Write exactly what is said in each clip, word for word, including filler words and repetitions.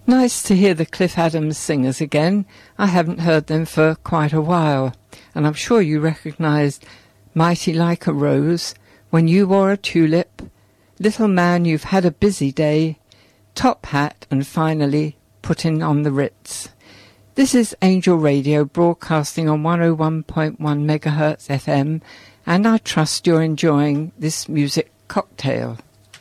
Nice to hear the Cliff Adams singers again. I haven't heard them for quite a while, and I'm sure you recognised Mighty Like a Rose, When You Wore a Tulip, Little Man You've Had a Busy Day, Top Hat, and finally Putting on the Ritz. This is Angel Radio broadcasting on one oh one point one megahertz F M, and I trust you're enjoying this music cocktail.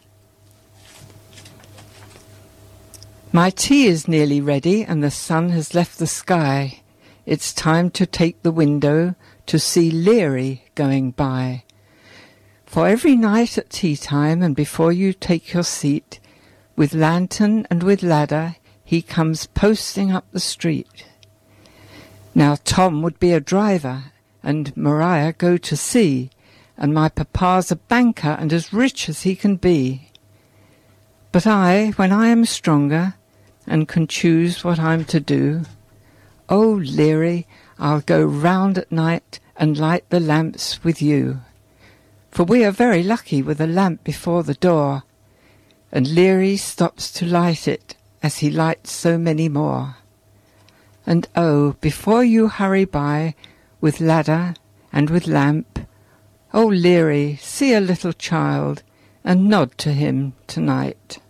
My tea is nearly ready and the sun has left the sky. It's time to take the window to see Leary going by. For every night at tea time and before you take your seat, with lantern and with ladder, he comes posting up the street. Now Tom would be a driver and Maria go to sea, and my papa's a banker and as rich as he can be. But I, when I am stronger, and can choose what I'm to do, oh, Leary, I'll go round at night and light the lamps with you. For we are very lucky with a lamp before the door, and Leary stops to light it as he lights so many more. And oh, before you hurry by with ladder and with lamp, oh, Leary, see a little child and nod to him tonight.